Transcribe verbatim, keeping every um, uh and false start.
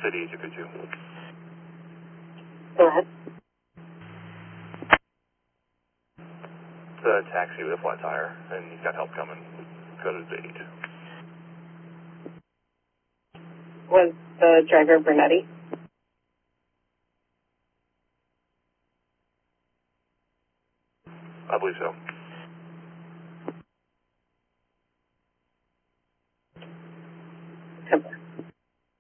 City two two two. Go ahead. It's a taxi with a flat tire, and he's got help coming. Go to the eight. Was the driver Brunetti? I believe so.